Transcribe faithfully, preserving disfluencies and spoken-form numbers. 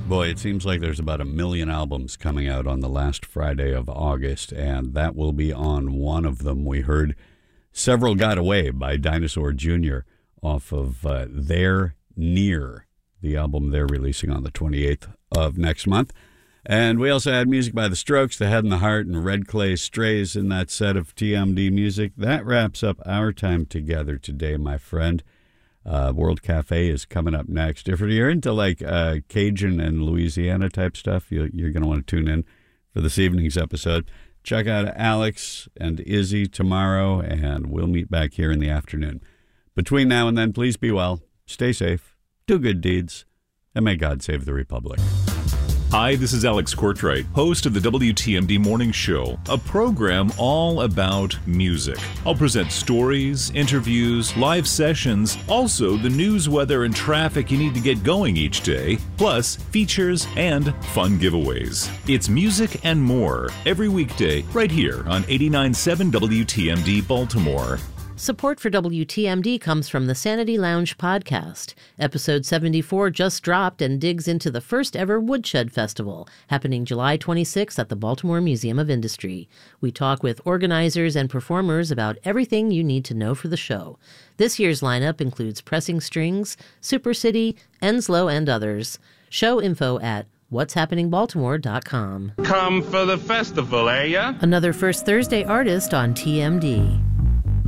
Boy, it seems like there's about a million albums coming out on the last Friday of August, and that will be on one of them. We heard Several Got Away by Dinosaur Junior off of uh, They're Near, the album they're releasing on the twenty-eighth of next month. And we also had music by The Strokes, The Head and the Heart, and Red Clay Strays in that set of T M D music. That wraps up our time together today, my friend. Uh, World Cafe is coming up next. If you're into like uh, Cajun and Louisiana type stuff, you, you're going to want to tune in for this evening's episode. Check out Alex and Izzy tomorrow, and we'll meet back here in the afternoon. Between now and then, please be well, stay safe, do good deeds, and may God save the Republic. Hi, this is Alex Courtwright, host of the W T M D Morning Show, a program all about music. I'll present stories, interviews, live sessions, also the news, weather, and traffic you need to get going each day, plus features and fun giveaways. It's music and more every weekday right here on eighty-nine point seven W T M D Baltimore. Support for W T M D comes from the Sanity Lounge podcast. Episode seventy-four just dropped and digs into the first ever Woodshed Festival, happening July twenty-sixth at the Baltimore Museum of Industry. We talk with organizers and performers about everything you need to know for the show. This year's lineup includes Pressing Strings, Super City, Enslow, and others. Show info at what's happening baltimore dot com. Come for the festival, eh, ya? Another First Thursday artist on T M D.